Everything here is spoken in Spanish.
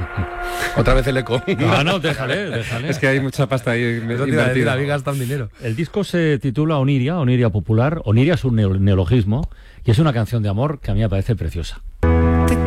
Otra vez el eco. No, déjale. Es que hay mucha pasta ahí invertida. Había gastado un dinero. El disco se titula Oniria Popular. Oniria es un neologismo y es una canción de amor que a mí me parece preciosa.